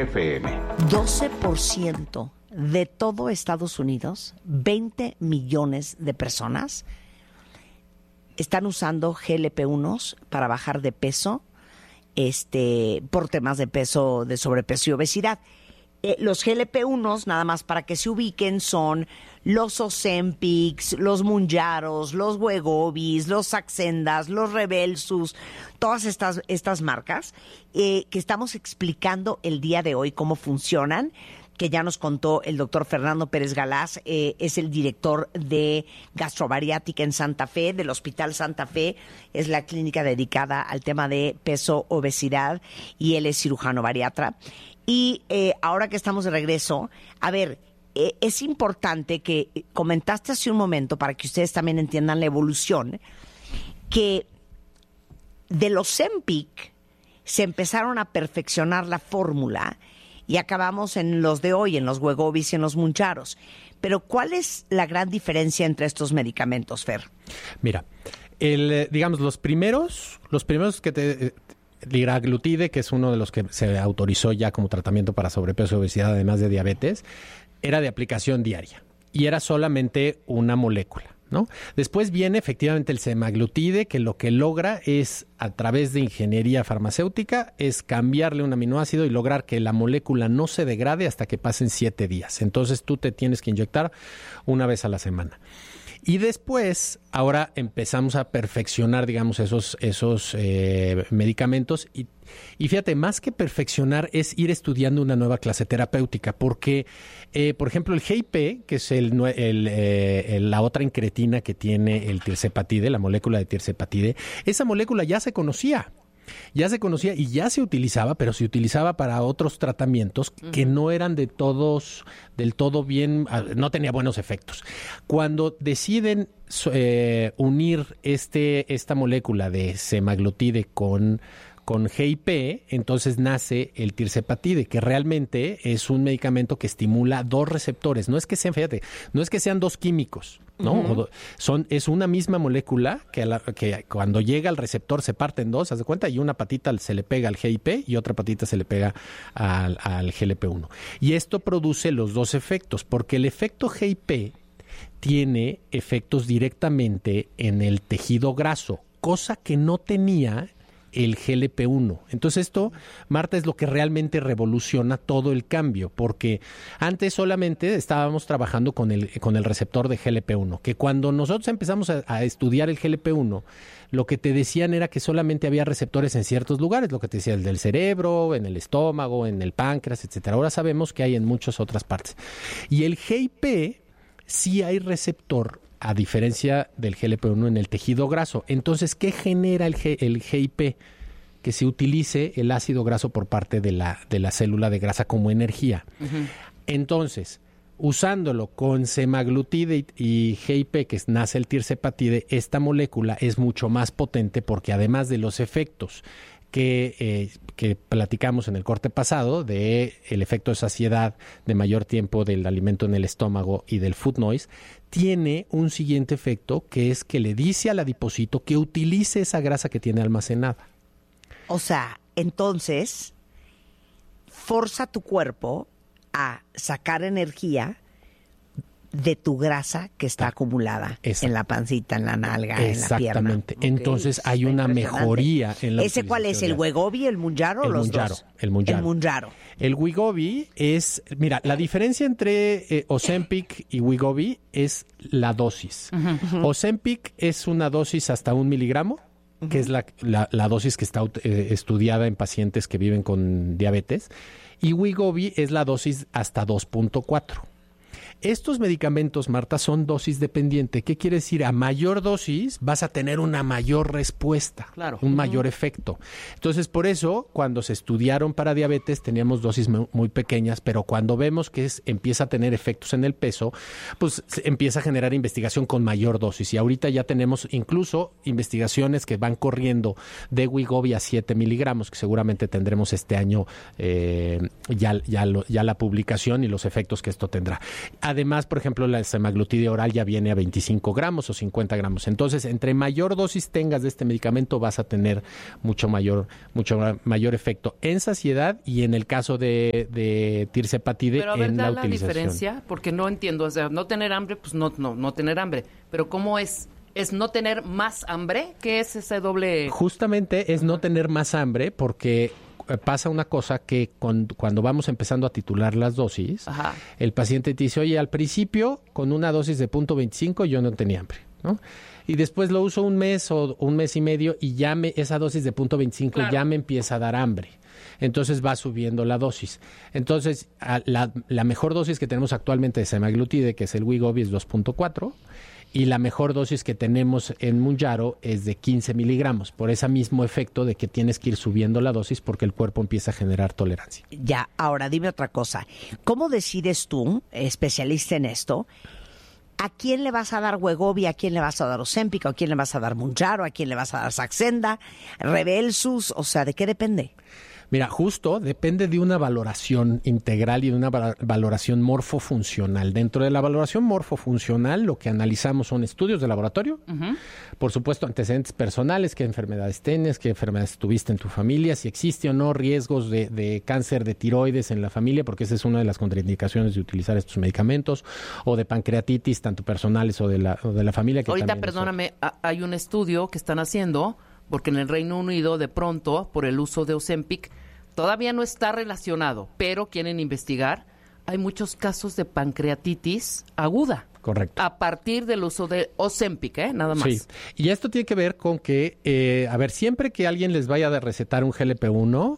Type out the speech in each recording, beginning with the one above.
FM. 12% de todo Estados Unidos, 20 millones de personas, están usando GLP-1s para bajar de peso, por temas de peso, de sobrepeso y obesidad. Los GLP-1s, nada más para que se ubiquen, son los Ozempics, los Mounjaros, los Wegovys, los Saxendas, los Rybelsus, todas estas marcas que estamos explicando el día de hoy cómo funcionan, que ya nos contó el doctor Fernando Pérez Galaz, es el director de gastrobariátrica en Santa Fe, del Hospital Santa Fe, es la clínica dedicada al tema de peso, obesidad, y él es cirujano bariatra. Y ahora que estamos de regreso, a ver, es importante que comentaste hace un momento, para que ustedes también entiendan la evolución, que de los Ozempic se empezaron a perfeccionar la fórmula y acabamos en los de hoy, en los Wegovys y en los Mounjaros. Pero ¿cuál es la gran diferencia entre estos medicamentos, Fer? Mira, digamos, los primeros que te... Liraglutide, que es uno de los que se autorizó ya como tratamiento para sobrepeso y obesidad, además de diabetes, era de aplicación diaria y era solamente una molécula, ¿no? Después viene efectivamente el semaglutide, que lo que logra es, a través de ingeniería farmacéutica, es cambiarle un aminoácido y lograr que la molécula no se degrade hasta que pasen 7 días. Entonces tú te tienes que inyectar una vez a la semana. Y después, ahora empezamos a perfeccionar, digamos, esos medicamentos. Y fíjate, más que perfeccionar es ir estudiando una nueva clase terapéutica. Porque, por ejemplo, el GIP, que es la otra incretina que tiene el tirzepatide, la molécula de tirzepatide, esa molécula ya se conocía. Y ya se utilizaba, pero se utilizaba para otros tratamientos que no eran del todo bien, no tenía buenos efectos. Cuando deciden unir esta molécula de semaglutide con GIP, entonces nace el tirzepatide, que realmente es un medicamento que estimula 2 receptores. No es que sean, fíjate, no es que sean 2 químicos, ¿no? Es una misma molécula que cuando llega al receptor se parte en 2, ¿haz de cuenta? Y una patita se le pega al GIP y otra patita se le pega al GLP-1. Y esto produce los 2 efectos, porque el efecto GIP tiene efectos directamente en el tejido graso, cosa que no tenía el GLP-1. Entonces esto, Marta, es lo que realmente revoluciona todo el cambio, porque antes solamente estábamos trabajando con el receptor de GLP-1, que cuando nosotros empezamos a estudiar el GLP-1, lo que te decían era que solamente había receptores en ciertos lugares, lo que te decía, el del cerebro, en el estómago, en el páncreas, etcétera. Ahora sabemos que hay en muchas otras partes. Y el GIP sí hay receptor, a diferencia del GLP-1, en el tejido graso. Entonces, ¿qué genera el GIP? Que se utilice el ácido graso por parte de la célula de grasa como energía. Entonces, usándolo con semaglutide y GIP, que nace el tirzepatide, esta molécula es mucho más potente porque además de los efectos que platicamos en el corte pasado, de el efecto de saciedad, de mayor tiempo del alimento en el estómago y del food noise, tiene un siguiente efecto, que es que le dice al adipocito que utilice esa grasa que tiene almacenada. O sea, entonces, forza tu cuerpo a sacar energía de tu grasa que está acumulada en la pancita, en la nalga, en la pierna. Exactamente. Entonces hay una mejoría en la ¿Ese cuál es? ¿El Wegovy, el Mounjaro o los dos? El Mounjaro. El Mounjaro. El Wegovy es... Mira, la diferencia entre Ozempic y Wegovy es la dosis. Ozempic es una dosis hasta 1 miligramo, que es la dosis que está estudiada en pacientes que viven con diabetes. Y Wegovy es la dosis hasta 2.4. Estos medicamentos, Marta, son dosis dependiente. ¿Qué quiere decir? A mayor dosis vas a tener una mayor respuesta, un mayor efecto. Entonces, por eso, cuando se estudiaron para diabetes, teníamos dosis muy pequeñas, pero cuando vemos que empieza a tener efectos en el peso, pues empieza a generar investigación con mayor dosis. Y ahorita ya tenemos incluso investigaciones que van corriendo de Wegovy a 7 miligramos, que seguramente tendremos este año ya la publicación y los efectos que esto tendrá. Además, por ejemplo, la semaglutide oral ya viene a 25 gramos o 50 gramos. Entonces, entre mayor dosis tengas de este medicamento, vas a tener mucho mayor efecto en saciedad y en el caso de tirzepatide pero a ver, en da la la utilización. diferencia, porque no entiendo, o sea, no tener hambre, pues no tener hambre, pero ¿cómo es? ¿Es no tener más hambre? ¿Qué es ese doble? Justamente es no tener más hambre porque pasa una cosa que cuando vamos empezando a titular las dosis, Ajá. el paciente te dice, oye, al principio con una dosis de 0.25 yo no tenía hambre, ¿no? Y después lo uso un mes o un mes y medio y ya esa dosis de 0.25 Claro. ya me empieza a dar hambre. Entonces va subiendo la dosis. Entonces la mejor dosis que tenemos actualmente de semaglutide, que es el Wegovy, es 2.4. Y la mejor dosis que tenemos en Mounjaro es de 15 miligramos, por ese mismo efecto de que tienes que ir subiendo la dosis porque el cuerpo empieza a generar tolerancia. Ya, ahora dime otra cosa. ¿Cómo decides tú, especialista en esto, a quién le vas a dar Wegovy, a quién le vas a dar Ozempic, a quién le vas a dar Mounjaro, a quién le vas a dar Saxenda, Rybelsus? O sea, ¿de qué depende? Mira, justo depende de una valoración integral y de una valoración morfofuncional. Dentro de la valoración morfofuncional, lo que analizamos son estudios de laboratorio, por supuesto, antecedentes personales, qué enfermedades tienes, qué enfermedades tuviste en tu familia, si existe o no riesgos de cáncer de tiroides en la familia, porque esa es una de las contraindicaciones de utilizar estos medicamentos, o de pancreatitis, tanto personales o de la familia. Que Ahorita, también perdóname, hay un estudio que están haciendo, porque en el Reino Unido, de pronto, por el uso de Ozempic, todavía no está relacionado, pero quieren investigar. Hay muchos casos de pancreatitis aguda. Correcto. A partir del uso de Ozempic, nada más. Sí, y esto tiene que ver con que, siempre que alguien les vaya a recetar un GLP-1,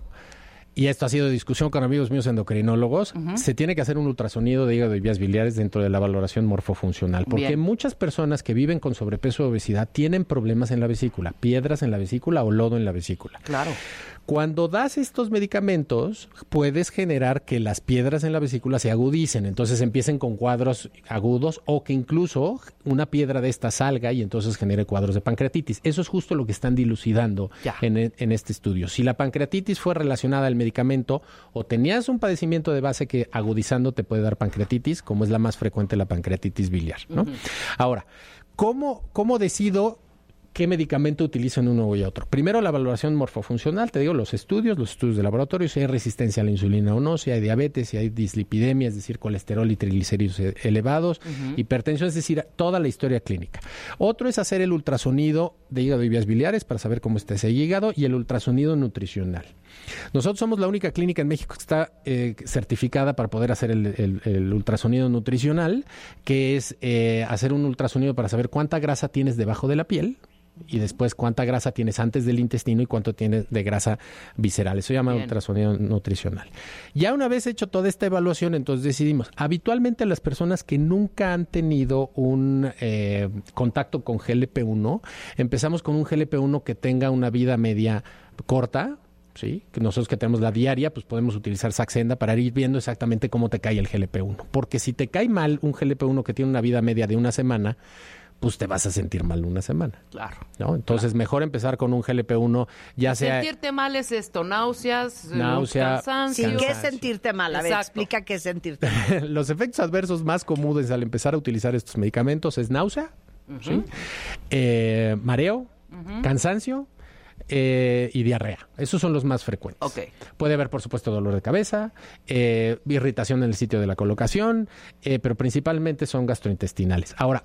y esto ha sido discusión con amigos míos endocrinólogos, se tiene que hacer un ultrasonido de hígado y vías biliares dentro de la valoración morfofuncional, porque Bien. muchas personas que viven con sobrepeso o obesidad tienen problemas en la vesícula, piedras en la vesícula o lodo en la vesícula. Claro. Cuando das estos medicamentos, puedes generar que las piedras en la vesícula se agudicen, entonces empiecen con cuadros agudos o que incluso una piedra de esta salga y entonces genere cuadros de pancreatitis. Eso es justo lo que están dilucidando en este estudio. Si la pancreatitis fue relacionada al medicamento o tenías un padecimiento de base que agudizando te puede dar pancreatitis, como es la más frecuente, la pancreatitis biliar, ¿no? Ahora, ¿cómo decido qué medicamento utilizo en uno y otro? Primero, la valoración morfofuncional, te digo, los estudios de laboratorio, si hay resistencia a la insulina o no, si hay diabetes, si hay dislipidemia, es decir, colesterol y triglicéridos elevados, hipertensión, es decir, toda la historia clínica. Otro es hacer el ultrasonido de hígado y vías biliares para saber cómo está ese hígado y el ultrasonido nutricional. Nosotros somos la única clínica en México que está certificada para poder hacer el ultrasonido nutricional, que es hacer un ultrasonido para saber cuánta grasa tienes debajo de la piel, y después cuánta grasa tienes antes del intestino y cuánto tienes de grasa visceral. Eso se llama ultrasonido nutricional. Ya una vez hecho toda esta evaluación, entonces decidimos. Habitualmente las personas que nunca han tenido un contacto con GLP-1, empezamos con un GLP-1 que tenga una vida media corta. Sí, que nosotros que tenemos la diaria, pues podemos utilizar Saxenda para ir viendo exactamente cómo te cae el GLP-1. Porque si te cae mal un GLP-1 que tiene una vida media de una semana, pues te vas a sentir mal una semana. Claro. ¿No? Entonces, mejor empezar con un GLP-1, ya sea... Sentirte mal es esto, náuseas, Náusea, cansancio. Sí, ¿qué es sentirte mal? A ver, Exacto. explica qué es sentirte mal. Los efectos adversos más comunes al empezar a utilizar estos medicamentos es náusea, ¿sí? Mareo, cansancio y diarrea. Esos son los más frecuentes. Ok. Puede haber, por supuesto, dolor de cabeza, irritación en el sitio de la colocación, pero principalmente son gastrointestinales. Ahora,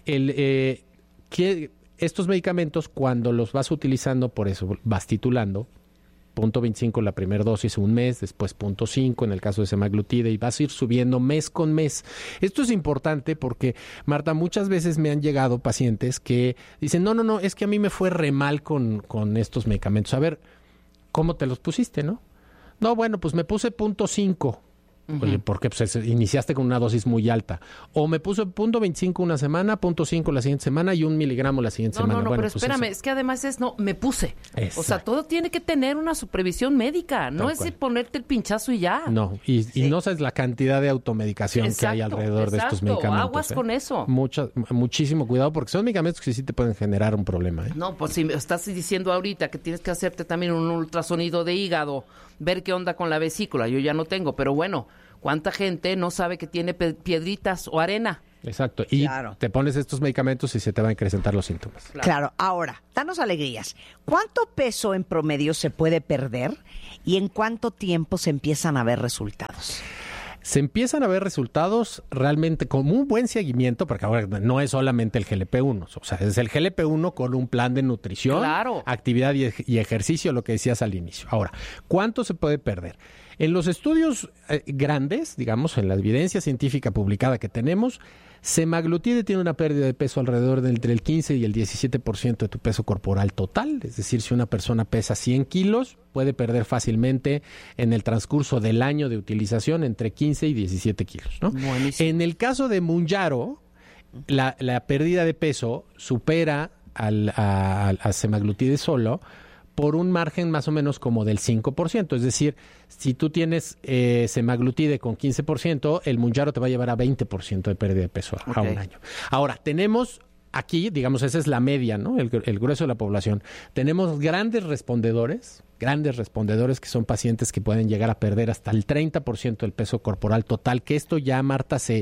estos medicamentos, cuando los vas utilizando, por eso vas titulando, 0.25 la primera dosis un mes, después 0.5 en el caso de semaglutide, y vas a ir subiendo mes con mes. Esto es importante porque, Marta, muchas veces me han llegado pacientes que dicen, no, es que a mí me fue re mal con estos medicamentos. A ver, ¿cómo te los pusiste, no? No, bueno, pues me puse 0.5. Oye, porque pues iniciaste con una dosis muy alta. O me puso 0.25 una semana, 0.5 la siguiente semana y 1 miligramo la siguiente semana. No, Bueno, pero pues espérame, eso. es que además me puse. Exacto. O sea, todo tiene que tener una supervisión médica, no Tal es cual. ponerte el pinchazo y ya. No, y no sabes la cantidad de automedicación que hay alrededor de estos medicamentos. Aguas con eso. Muchísimo cuidado porque son medicamentos que sí te pueden generar un problema. No, pues si me estás diciendo ahorita que tienes que hacerte también un ultrasonido de hígado ver qué onda con la vesícula. Yo ya no tengo, pero bueno, ¿cuánta gente no sabe que tiene piedritas o arena? Exacto. Y Claro. te pones estos medicamentos y se te van a acrecentar los síntomas. Claro. Ahora, danos alegrías. ¿Cuánto peso en promedio se puede perder y en cuánto tiempo se empiezan a ver resultados? Se empiezan a ver resultados realmente con un buen seguimiento, porque ahora no es solamente el GLP-1, o sea, es el GLP-1 con un plan de nutrición, Claro. actividad y ejercicio, lo que decías al inicio. Ahora, ¿cuánto se puede perder? En los estudios grandes, digamos, en la evidencia científica publicada que tenemos, semaglutide tiene una pérdida de peso alrededor entre el 15 y el 17% de tu peso corporal total. Es decir, si una persona pesa 100 kilos, puede perder fácilmente en el transcurso del año de utilización entre 15 y 17 kilos, ¿no? Buenísimo. En el caso de Mounjaro, la pérdida de peso supera a semaglutide solo por un margen más o menos como del 5%. Es decir, si tú tienes semaglutide con 15%, el Mounjaro te va a llevar a 20% de pérdida de peso a un año. Ahora, tenemos aquí, digamos, esa es la media, ¿no? El grueso de la población. Tenemos grandes respondedores que son pacientes que pueden llegar a perder hasta el 30% del peso corporal total, que esto ya, Marta, se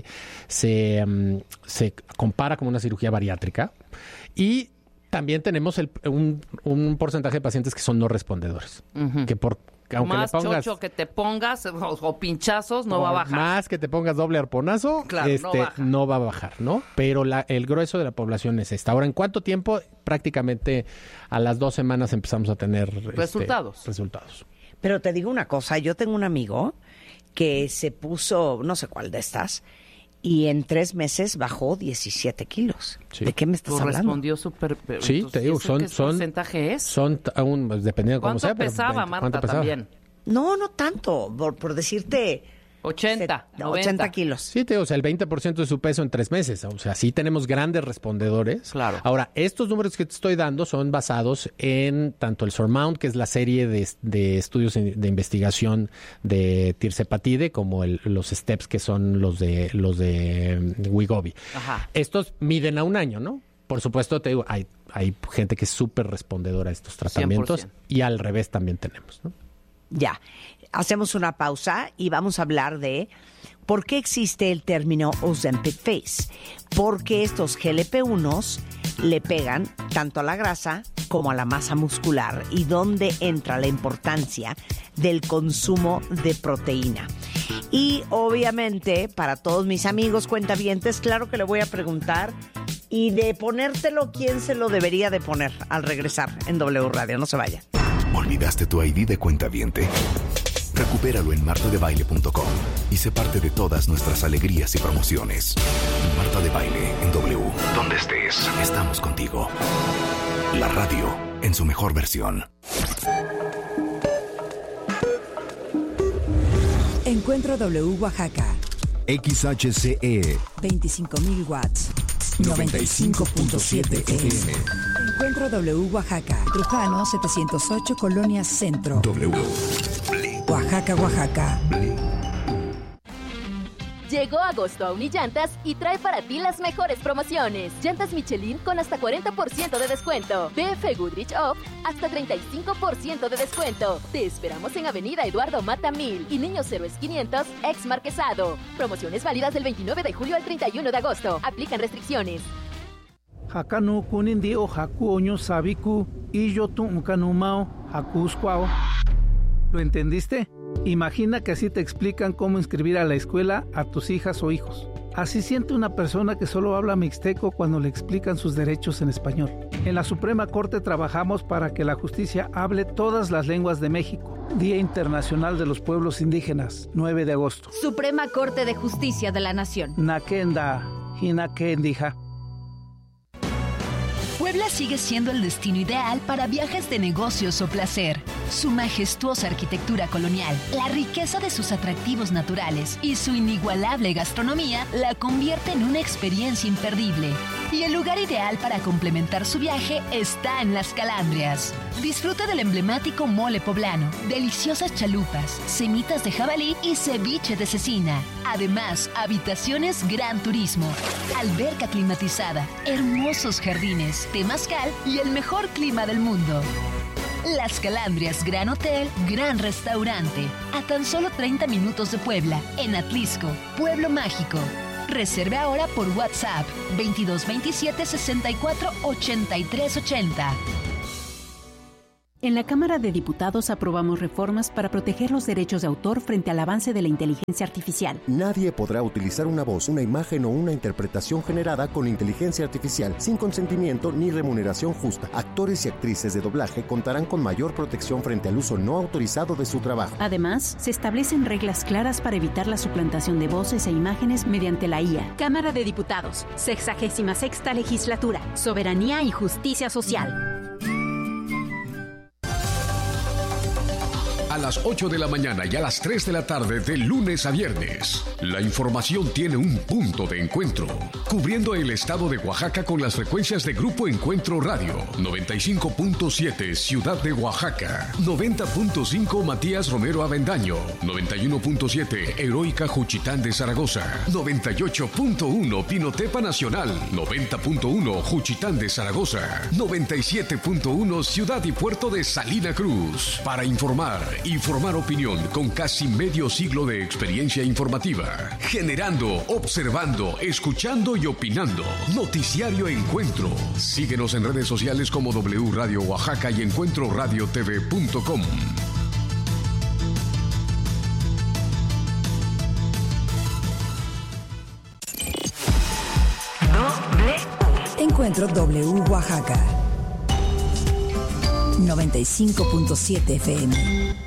compara como una cirugía bariátrica. Y también tenemos un porcentaje de pacientes que son no respondedores, que aunque más le pongas chocho que te pongas o pinchazos no va a bajar. más que te pongas doble arponazo, Claro, no va a bajar, ¿no? Pero el grueso de la población es esta. Ahora, ¿en cuánto tiempo? Prácticamente a las 2 semanas empezamos a tener Resultados. Pero te digo una cosa, yo tengo un amigo que se puso, no sé cuál de estas, y en 3 meses bajó 17 kilos. Sí. ¿De qué me estás hablando? Respondió súper... Sí, te digo, ¿qué porcentaje es? Son aún, pues, dependiendo de cómo sea. ¿Cuánto pesaba, Marta, también? No tanto, por decirte... 80, 90. 80 kilos. Sí, te digo, o sea, el 20% de su peso en 3 meses. O sea, sí tenemos grandes respondedores. Claro. Ahora, estos números que te estoy dando son basados en tanto el SURMOUNT, que es la serie de estudios de investigación de tirzepatide, como los STEPS, que son los de Wegovy. Ajá. Estos miden a un año, ¿no? Por supuesto, te digo, hay gente que es súper respondedora a estos tratamientos 100%. y al revés también tenemos, ¿no? Ya, hacemos una pausa y vamos a hablar de por qué existe el término Ozempic Face. Porque estos GLP-1s le pegan tanto a la grasa como a la masa muscular y dónde entra la importancia del consumo de proteína. Y obviamente, para todos mis amigos cuentavientes, claro que le voy a preguntar, y de ponértelo, ¿quién se lo debería de poner al regresar en W Radio? No se vaya. ¿Olvidaste tu ID de cuentaviente? Recupéralo en martadebaile.com y sé parte de todas nuestras alegrías y promociones. Marta de Baile en W. Donde estés, estamos contigo. La radio en su mejor versión. Encuentro W Oaxaca. XHCE 25.000 watts. 95.7 FM. Encuentro W Oaxaca. Trujano 708 Colonia Centro. W. Oaxaca, Oaxaca. Llegó agosto a Unillantas y trae para ti las mejores promociones. Llantas Michelin con hasta 40% de descuento. BF Goodrich Off hasta 35% de descuento. Te esperamos en Avenida Eduardo Mata 1000 y Niños Héroes 500 ex Marquesado. Promociones válidas del 29 de julio al 31 de agosto. Aplican restricciones. Hakanu kunin o haku oño sabiku y yo tu unkanumao hakuskwao. ¿Lo entendiste? Imagina que así te explican cómo inscribir a la escuela a tus hijas o hijos. Así siente una persona que solo habla mixteco cuando le explican sus derechos en español. En la Suprema Corte trabajamos para que la justicia hable todas las lenguas de México. Día Internacional de los Pueblos Indígenas, 9 de agosto. Suprema Corte de Justicia de la Nación. Nakenda, hinakendija. Puebla sigue siendo el destino ideal para viajes de negocios o placer. Su majestuosa arquitectura colonial, la riqueza de sus atractivos naturales y su inigualable gastronomía la convierte en una experiencia imperdible. Y el lugar ideal para complementar su viaje está en Las Calandrias. Disfruta del emblemático mole poblano, deliciosas chalupas, semitas de jabalí y ceviche de cecina. Además, habitaciones Gran Turismo, alberca climatizada, hermosos jardines, temazcal y el mejor clima del mundo. Las Calandrias Gran Hotel, Gran Restaurante. A tan solo 30 minutos de Puebla, en Atlisco, Pueblo Mágico. Reserve ahora por WhatsApp 2227 64 83 80. En la Cámara de Diputados aprobamos reformas para proteger los derechos de autor frente al avance de la inteligencia artificial. Nadie podrá utilizar una voz, una imagen o una interpretación generada con inteligencia artificial sin consentimiento ni remuneración justa. Actores y actrices de doblaje contarán con mayor protección frente al uso no autorizado de su trabajo. Además, se establecen reglas claras para evitar la suplantación de voces e imágenes mediante la IA. Cámara de Diputados, 66ª Legislatura, Soberanía y Justicia Social. A las 8 de la mañana y a las 3 de la tarde de lunes a viernes. La información tiene un punto de encuentro, cubriendo el estado de Oaxaca con las frecuencias de Grupo Encuentro Radio, 95.7 Ciudad de Oaxaca, 90.5 Matías Romero Avendaño, 91.7 Heroica Juchitán de Zaragoza, 98.1 Pinotepa Nacional, 90.1 Juchitán de Zaragoza, 97.1 Ciudad y Puerto de Salina Cruz. Para informar y formar opinión con casi medio siglo de experiencia informativa. Generando, observando, escuchando y opinando. Noticiario Encuentro. Síguenos en redes sociales como W Radio Oaxaca y encuentroradiotv.com. Encuentro W Oaxaca 95.7 FM.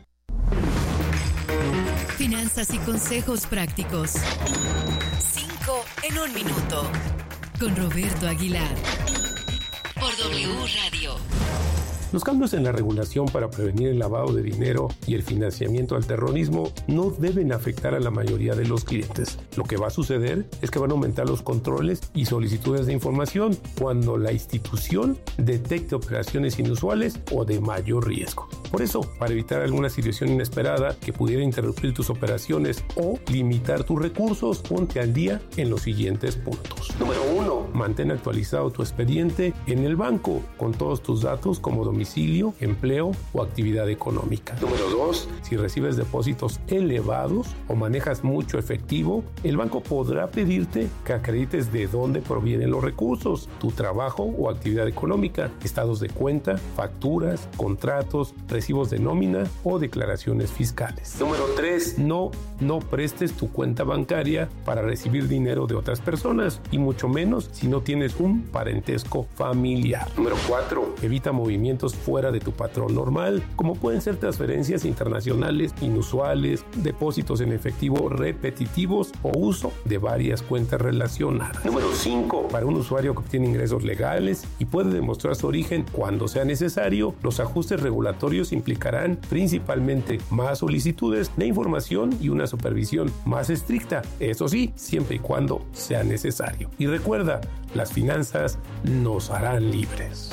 Finanzas y consejos prácticos. 5 en 1 minuto. Con Roberto Aguilar. Por W Radio. Los cambios en la regulación para prevenir el lavado de dinero y el financiamiento al terrorismo no deben afectar a la mayoría de los clientes. Lo que va a suceder es que van a aumentar los controles y solicitudes de información cuando la institución detecte operaciones inusuales o de mayor riesgo. Por eso, para evitar alguna situación inesperada que pudiera interrumpir tus operaciones o limitar tus recursos, ponte al día en los siguientes puntos. Número 1. Mantén actualizado tu expediente en el banco con todos tus datos como domicilio, empleo o actividad económica. Número 2. Si recibes depósitos elevados o manejas mucho efectivo, el banco podrá pedirte que acredites de dónde provienen los recursos, tu trabajo o actividad económica, estados de cuenta, facturas, contratos, recibos de nómina o declaraciones fiscales. Número 3. No prestes tu cuenta bancaria para recibir dinero de otras personas y mucho menos si no tienes un parentesco familiar. Número 4. Evita movimientos fuera de tu patrón normal, como pueden ser transferencias internacionales inusuales, depósitos en efectivo repetitivos o uso de varias cuentas relacionadas. Número 5. Para un usuario que obtiene ingresos legales y puede demostrar su origen cuando sea necesario, los ajustes regulatorios implicarán principalmente más solicitudes de información y una supervisión más estricta, eso sí, siempre y cuando sea necesario. Y recuerda, las finanzas nos harán libres.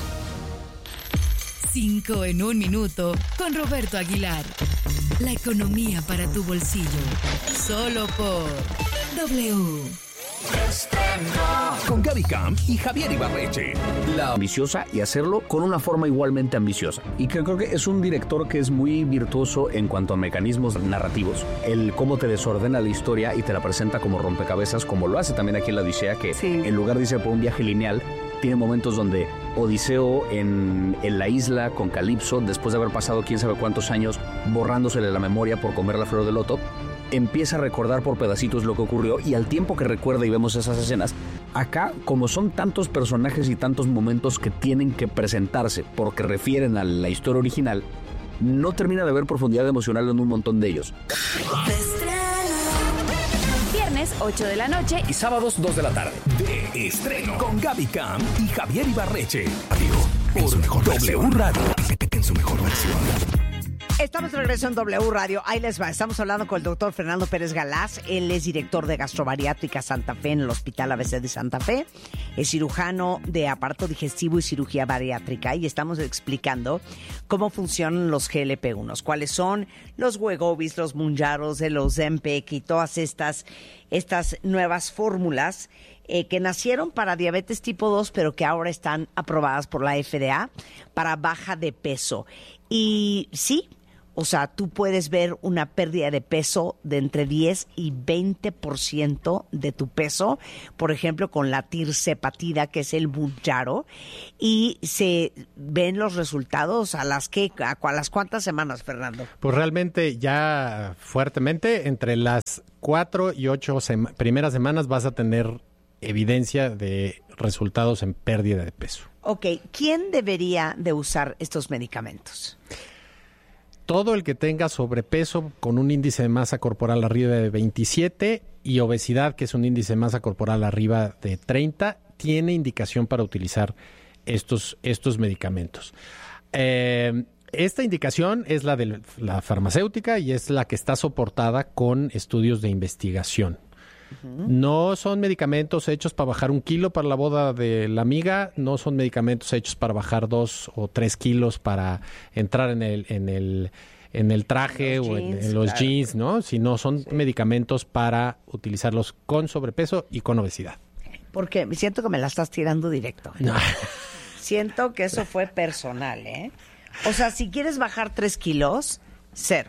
5 en 1 minuto con Roberto Aguilar. La economía para tu bolsillo. Solo por W. Con Gaby Camp y Javier Ibarreche. Ambiciosa y hacerlo con una forma igualmente ambiciosa. Y creo que es un director que es muy virtuoso en cuanto a mecanismos narrativos. El cómo te desordena la historia y te la presenta como rompecabezas, como lo hace también aquí en la Odisea, que en lugar de irse por un viaje lineal, tiene momentos donde Odiseo en la isla con Calipso, después de haber pasado quién sabe cuántos años borrándosele la memoria por comer la flor de loto, empieza a recordar por pedacitos lo que ocurrió, y al tiempo que recuerda y vemos esas escenas, acá, como son tantos personajes y tantos momentos que tienen que presentarse porque refieren a la historia original, no termina de haber profundidad emocional en un montón de ellos. Viernes, 8 de la noche y sábados, 2 de la tarde. De estreno con Gaby Camp y Javier Ibarreche. Adiós. Por W Radio. En su mejor versión. Estamos de regreso en W Radio. Ahí les va. Estamos hablando con el doctor Fernando Pérez Galaz. Él es director de Gastrobariátrica Santa Fe en el Hospital ABC de Santa Fe. Es cirujano de aparato digestivo y cirugía bariátrica. Y estamos explicando cómo funcionan los GLP-1. Cuáles son los Wegovys, los Mounjaros, los Ozempic y todas estas nuevas fórmulas que nacieron para diabetes tipo 2, pero que ahora están aprobadas por la FDA para baja de peso. Y sí, o sea, tú puedes ver una pérdida de peso de entre 10 y 20% de tu peso, por ejemplo, con la tirzepatida, que es el Mounjaro, y se ven los resultados a las cuántas semanas, Fernando. Pues realmente ya fuertemente, entre las 4 y 8 primeras semanas vas a tener evidencia de resultados en pérdida de peso. Ok, ¿quién debería de usar estos medicamentos? Todo el que tenga sobrepeso con un índice de masa corporal arriba de 27 y obesidad, que es un índice de masa corporal arriba de 30, tiene indicación para utilizar estos medicamentos. Esta indicación es la de la farmacéutica y es la que está soportada con estudios de investigación. No son medicamentos hechos para bajar 1 kilo para la boda de la amiga, no son medicamentos hechos para bajar 2 o 3 kilos para entrar en el traje o en los jeans, ¿no? Sino son medicamentos para utilizarlos con sobrepeso y con obesidad. Porque siento que me la estás tirando directo. No. Siento que eso fue personal, ¿eh? O sea, si quieres bajar 3 kilos, cero.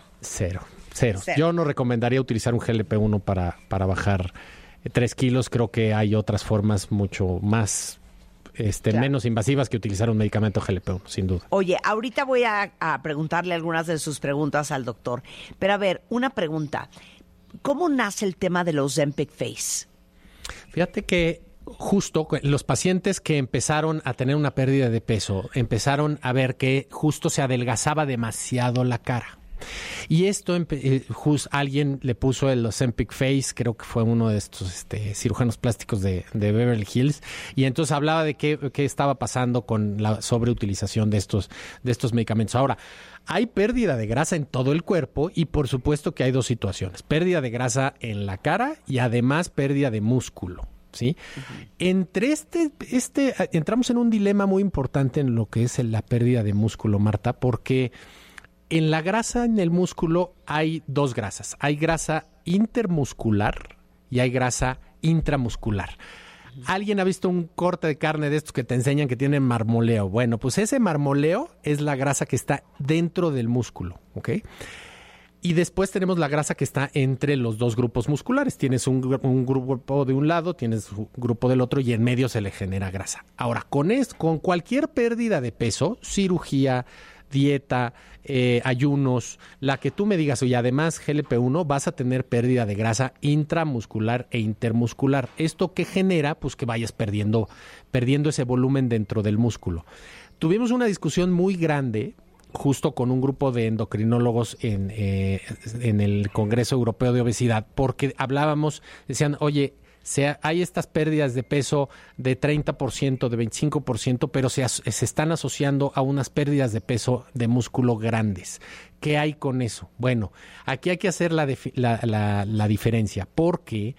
Yo no recomendaría utilizar un GLP-1 para bajar 3 kilos. Creo que hay otras formas mucho más, menos invasivas que utilizar un medicamento GLP-1, sin duda. Oye, ahorita voy a preguntarle algunas de sus preguntas al doctor. Pero a ver, una pregunta. ¿Cómo nace el tema de los Ozempic Face? Fíjate que justo los pacientes que empezaron a tener una pérdida de peso, empezaron a ver que justo se adelgazaba demasiado la cara. Y esto, alguien le puso el Ozempic Face, creo que fue uno de estos cirujanos plásticos de Beverly Hills, y entonces hablaba de qué estaba pasando con la sobreutilización de estos medicamentos. Ahora, hay pérdida de grasa en todo el cuerpo y por supuesto que hay dos situaciones: pérdida de grasa en la cara y además pérdida de músculo. ¿Sí? Uh-huh. Entre entramos en un dilema muy importante en lo que es la pérdida de músculo, Marta, porque en la grasa en el músculo hay dos grasas. Hay grasa intermuscular y hay grasa intramuscular. ¿Alguien ha visto un corte de carne de estos que te enseñan que tienen marmoleo? Bueno, pues ese marmoleo es la grasa que está dentro del músculo, ¿ok? Y después tenemos la grasa que está entre los dos grupos musculares. Tienes un grupo de un lado, tienes un grupo del otro y en medio se le genera grasa. Ahora, con cualquier pérdida de peso, cirugía, dieta, ayunos, la que tú me digas, y además GLP-1, vas a tener pérdida de grasa intramuscular e intermuscular. ¿Esto qué genera? Pues que vayas perdiendo ese volumen dentro del músculo. Tuvimos una discusión muy grande justo con un grupo de endocrinólogos en el Congreso Europeo de Obesidad, porque decían, oye, hay estas pérdidas de peso de 30%, de 25%, pero se están asociando a unas pérdidas de peso de músculo grandes. ¿Qué hay con eso? Bueno, aquí hay que hacer la diferencia, porque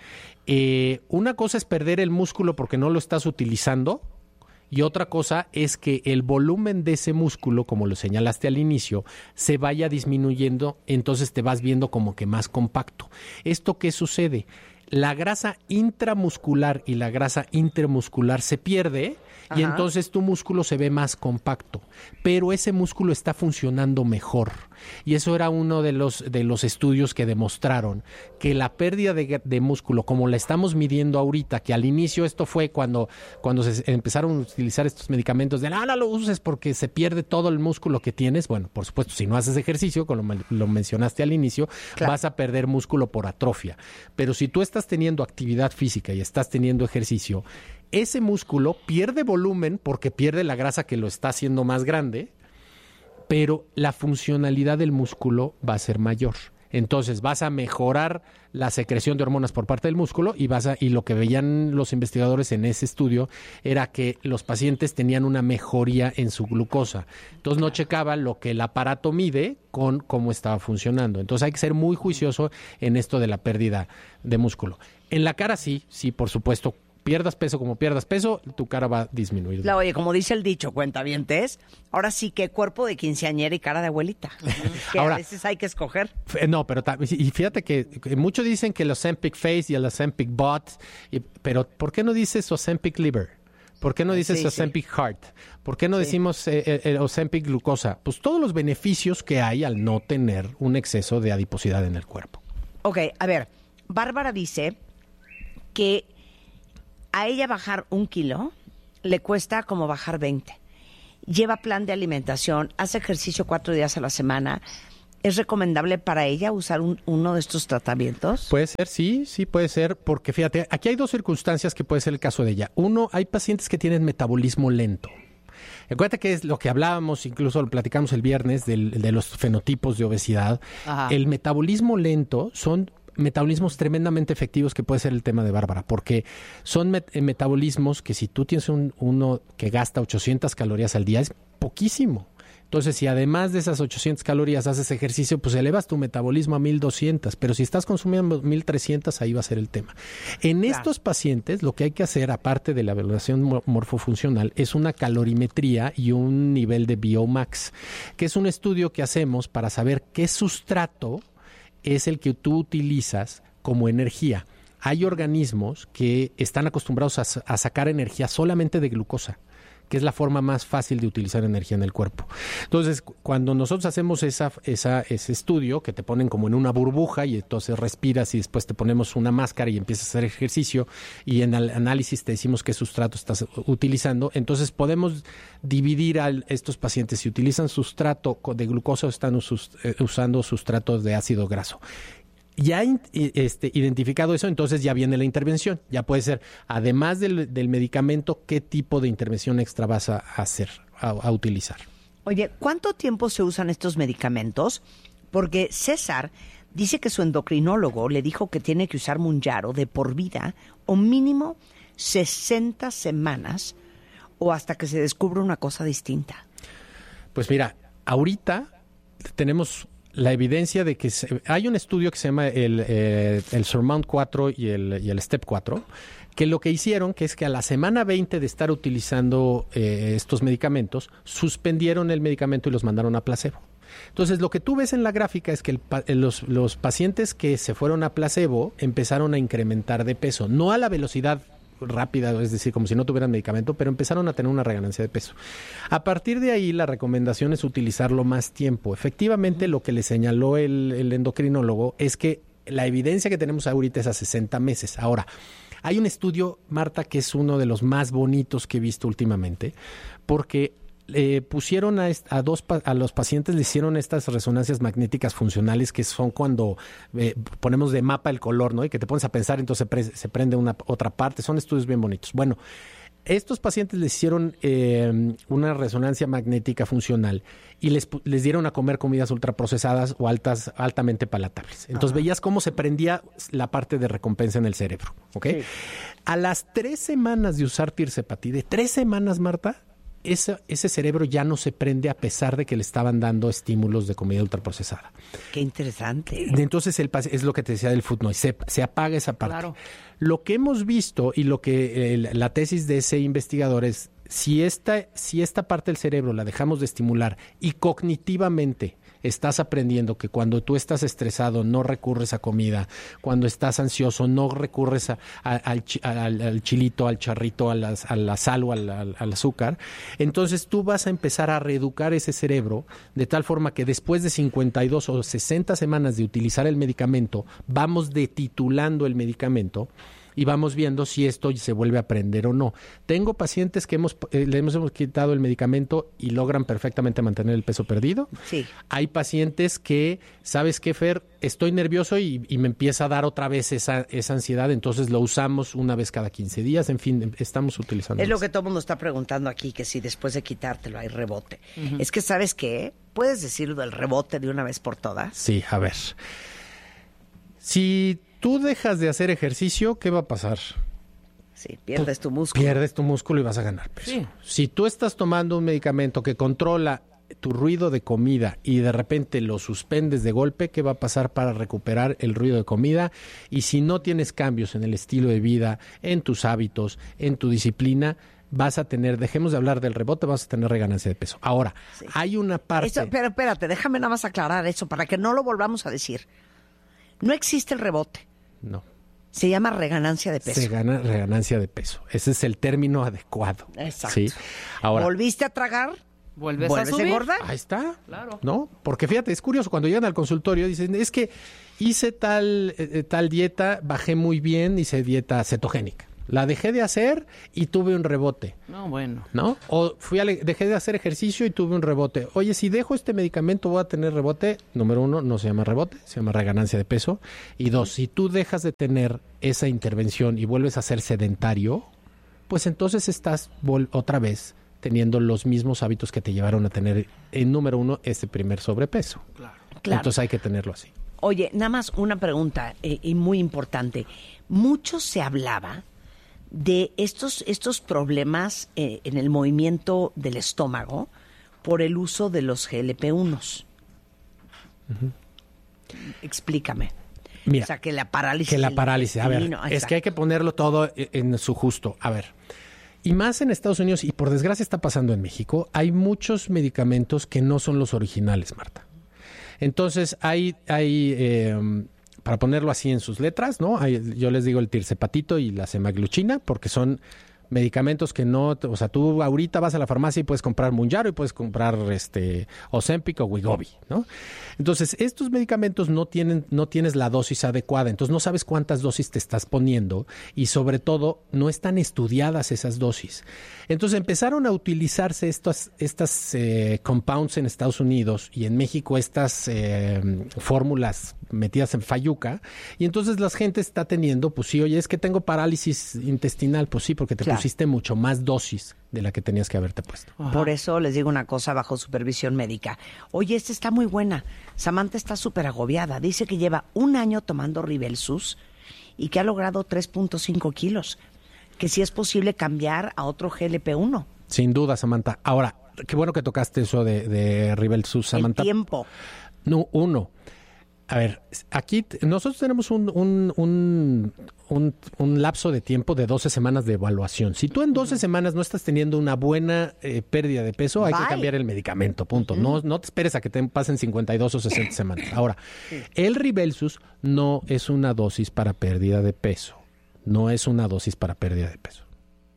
una cosa es perder el músculo porque no lo estás utilizando, y otra cosa es que el volumen de ese músculo, como lo señalaste al inicio, se vaya disminuyendo, entonces te vas viendo como que más compacto. ¿Esto qué sucede? La grasa intramuscular y la grasa intermuscular se pierde. Ajá. Y entonces tu músculo se ve más compacto, pero ese músculo está funcionando mejor. Y eso era uno de los estudios que demostraron que la pérdida de músculo, como la estamos midiendo ahorita, que al inicio esto fue cuando se empezaron a utilizar estos medicamentos de no lo uses porque se pierde todo el músculo que tienes. Bueno, por supuesto, si no haces ejercicio, como lo mencionaste al inicio, claro, vas a perder músculo por atrofia. Pero si tú estás teniendo actividad física y estás teniendo ejercicio, ese músculo pierde volumen porque pierde la grasa que lo está haciendo más grande, pero la funcionalidad del músculo va a ser mayor. Entonces vas a mejorar la secreción de hormonas por parte del músculo y lo que veían los investigadores en ese estudio era que los pacientes tenían una mejoría en su glucosa. Entonces no checaban lo que el aparato mide con cómo estaba funcionando. Entonces hay que ser muy juicioso en esto de la pérdida de músculo. En la cara sí, por supuesto, pierdas peso como pierdas peso, tu cara va a disminuir. Oye, como dice el dicho, cuentavientes, ahora sí que cuerpo de quinceañera y cara de abuelita. Que ahora, a veces hay que escoger. No, pero y fíjate que muchos dicen que el Ozempic Face y el Ozempic Butt, pero ¿por qué no dices Ozempic Liver? ¿Por qué no dices Ozempic Heart? ¿Por qué no decimos el Ozempic Glucosa? Pues todos los beneficios que hay al no tener un exceso de adiposidad en el cuerpo. Ok, a ver, Bárbara dice que a ella bajar 1 kilo le cuesta como bajar 20. Lleva plan de alimentación, hace ejercicio 4 días a la semana. ¿Es recomendable para ella usar uno de estos tratamientos? Puede ser, sí puede ser, porque fíjate, aquí hay 2 circunstancias que puede ser el caso de ella. Uno, hay pacientes que tienen metabolismo lento. Acuérdate que es lo que hablábamos, incluso lo platicamos el viernes, de los fenotipos de obesidad. Ajá. El metabolismo lento son metabolismos tremendamente efectivos, que puede ser el tema de Bárbara, porque son metabolismos que si tú tienes uno que gasta 800 calorías al día, es poquísimo. Entonces, si además de esas 800 calorías haces ejercicio, pues elevas tu metabolismo a 1200, pero si estás consumiendo 1300, ahí va a ser el tema. En estos pacientes, lo que hay que hacer, aparte de la evaluación morfofuncional, es una calorimetría y un nivel de Biomax, que es un estudio que hacemos para saber qué sustrato es el que tú utilizas como energía. Hay organismos que están acostumbrados a sacar energía solamente de glucosa, que es la forma más fácil de utilizar energía en el cuerpo. Entonces, cuando nosotros hacemos ese estudio, que te ponen como en una burbuja y entonces respiras y después te ponemos una máscara y empiezas a hacer ejercicio y en el análisis te decimos qué sustrato estás utilizando, entonces podemos dividir a estos pacientes si utilizan sustrato de glucosa o están usando sustratos de ácido graso. Ya identificado eso, entonces ya viene la intervención. Ya puede ser, además del medicamento, qué tipo de intervención extra vas a hacer, a utilizar. Oye, ¿cuánto tiempo se usan estos medicamentos? Porque César dice que su endocrinólogo le dijo que tiene que usar Mounjaro de por vida o mínimo 60 semanas o hasta que se descubra una cosa distinta. Pues mira, ahorita tenemos la evidencia de que hay un estudio que se llama el Surmount 4 y el Step 4, que lo que hicieron que es que a la semana 20 de estar utilizando estos medicamentos, suspendieron el medicamento y los mandaron a placebo. Entonces, lo que tú ves en la gráfica es que los pacientes que se fueron a placebo empezaron a incrementar de peso, no a la velocidad rápida, es decir, como si no tuvieran medicamento, pero empezaron a tener una reganancia de peso. A partir de ahí, la recomendación es utilizarlo más tiempo. Efectivamente, lo que le señaló el endocrinólogo es que la evidencia que tenemos ahorita es a 60 meses. Ahora, hay un estudio, Marta, que es uno de los más bonitos que he visto últimamente, porque pusieron a los pacientes, le hicieron estas resonancias magnéticas funcionales, que son cuando ponemos de mapa el color, ¿no? Y que te pones a pensar, entonces se prende otra parte. Son estudios bien bonitos. Bueno, estos pacientes les hicieron una resonancia magnética funcional y les dieron a comer comidas ultraprocesadas o altamente palatables. Entonces veías cómo se prendía la parte de recompensa en el cerebro, ¿ok? Sí. A las 3 semanas de usar tirzepatide, 3 semanas, Marta, ese cerebro ya no se prende a pesar de que le estaban dando estímulos de comida ultraprocesada. Qué interesante. Entonces es lo que te decía del food noise, se apaga esa parte. Claro. Lo que hemos visto y lo que la tesis de ese investigador es si esta parte del cerebro la dejamos de estimular y cognitivamente estás aprendiendo que cuando tú estás estresado no recurres a comida, cuando estás ansioso no recurres al chilito, al charrito, a la sal o al azúcar, entonces tú vas a empezar a reeducar ese cerebro de tal forma que después de 52 o 60 semanas de utilizar el medicamento, vamos detitulando el medicamento y vamos viendo si esto se vuelve a aprender o no. Tengo pacientes que le hemos quitado el medicamento y logran perfectamente mantener el peso perdido. Sí. Hay pacientes que, ¿sabes qué, Fer? Estoy nervioso y me empieza a dar otra vez esa ansiedad, entonces lo usamos una vez cada 15 días. En fin, estamos utilizando. Es lo que todo el mundo está preguntando aquí, que si después de quitártelo hay rebote. Uh-huh. Es que, ¿sabes qué? ¿Puedes decirlo del rebote de una vez por todas? Sí, a ver. Si tú dejas de hacer ejercicio, ¿qué va a pasar? Sí, pierdes tu músculo. Pierdes tu músculo y vas a ganar peso. Sí. Si tú estás tomando un medicamento que controla tu ruido de comida y de repente lo suspendes de golpe, ¿qué va a pasar para recuperar el ruido de comida? Y si no tienes cambios en el estilo de vida, en tus hábitos, en tu disciplina, vas a tener, dejemos de hablar del rebote, vas a tener reganancia de peso. Ahora, hay una parte... Eso, pero espérate, déjame nada más aclarar eso para que no lo volvamos a decir. No existe el rebote. No. Se llama reganancia de peso. Se gana reganancia de peso. Ese es el término adecuado. Exacto. ¿Sí? Ahora, ¿volviste a tragar? ¿Vuelves a subir? engordar? Ahí está. Claro. ¿No? Porque fíjate, es curioso, cuando llegan al consultorio dicen, es que hice tal dieta, bajé muy bien, hice dieta cetogénica. La dejé de hacer y tuve un rebote. No, bueno. ¿No? O dejé de hacer ejercicio y tuve un rebote. Oye, si dejo este medicamento voy a tener rebote. Número 1, no se llama rebote, se llama reganancia de peso. Y 2, si tú dejas de tener esa intervención y vuelves a ser sedentario, pues entonces estás otra vez teniendo los mismos hábitos que te llevaron a tener, en número 1, ese primer sobrepeso. Claro. Entonces hay que tenerlo así. Oye, nada más una pregunta y muy importante. Mucho se hablaba de estos problemas en el movimiento del estómago por el uso de los GLP-1s. Uh-huh. Explícame. Mira, o sea, que la parálisis... Que la parálisis, a ver, es que hay que ponerlo todo en su justo. A ver, y más en Estados Unidos, y por desgracia está pasando en México, hay muchos medicamentos que no son los originales, Marta. Entonces, hay para ponerlo así en sus letras, ¿no? Yo les digo el tirzepatito y la semaglutida, porque son medicamentos que no, o sea, tú ahorita vas a la farmacia y puedes comprar Mounjaro y puedes comprar Ozempic o Wegovy, ¿no? Entonces, estos medicamentos no tienes la dosis adecuada, entonces no sabes cuántas dosis te estás poniendo y sobre todo no están estudiadas esas dosis. Entonces empezaron a utilizarse estas compounds en Estados Unidos y en México estas fórmulas metidas en fayuca, y entonces la gente está teniendo, pues sí, oye, es que tengo parálisis intestinal, pues sí, porque te pusiste mucho más dosis de la que tenías que haberte puesto. Ajá. Por eso les digo una cosa bajo supervisión médica. Oye, esta está muy buena. Samantha está súper agobiada. Dice que lleva 1 año tomando Ribelsus y que ha logrado 3.5 kilos. Que sí es posible cambiar a otro GLP-1. Sin duda, Samantha. Ahora, qué bueno que tocaste eso de Ribelsus, Samantha. El tiempo. No, a ver, aquí nosotros tenemos un lapso de tiempo de 12 semanas de evaluación. Si tú en 12 semanas no estás teniendo una buena pérdida de peso, hay que cambiar el medicamento, punto. No te esperes a que te pasen 52 o 60 semanas. Ahora, el Ribelsus no es una dosis para pérdida de peso. No es una dosis para pérdida de peso.